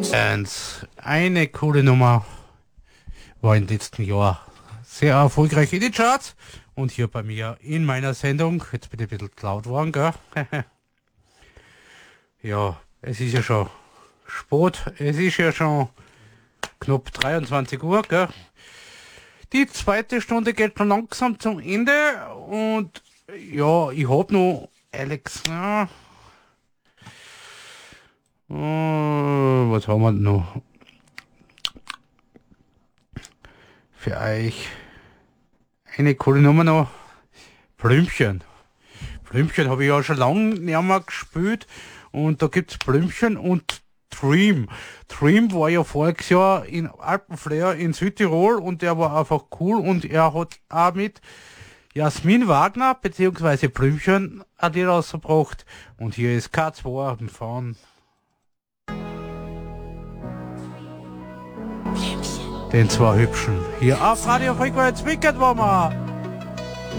Und eine coole Nummer war im letzten Jahr sehr erfolgreich in den Charts und hier bei mir in meiner Sendung. Jetzt bin ich ein bisschen laut geworden, gell? Ja, es ist ja schon spät, es ist ja schon knapp 23 Uhr, gell? Die zweite Stunde geht schon langsam zum Ende und ja, ich hab noch Alex, ja, was haben wir denn noch für euch? Eine coole Nummer noch, Blümchen. Blümchen habe ich ja schon lange nicht mehr gespielt und da gibt's Blümchen und Dream. Dream war ja voriges Jahr in Alpenflair in Südtirol und der war einfach cool und er hat auch mit Jasmin Wagner bzw. Blümchen ein Lied rausgebracht und hier ist K2 von den zwei Hübschen. Hier auf Radio Frequenz Wicked war wir.